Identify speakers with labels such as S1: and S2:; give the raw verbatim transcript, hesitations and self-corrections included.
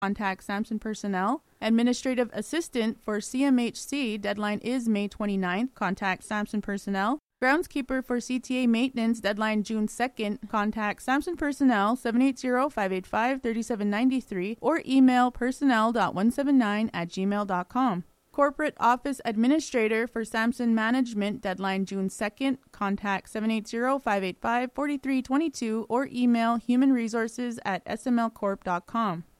S1: contact Samson Personnel. Administrative Assistant for C M H C, deadline is May twenty-ninth, contact Samson Personnel. Groundskeeper for C T A Maintenance, deadline June second, contact Samson Personnel seven eight zero, five eight five, three seven nine three or email personnel dot one seven nine at gmail dot com. Corporate Office Administrator for Samson Management, deadline June second, contact seven eight zero, five eight five, four three two two or email human resources at s m l corp dot com.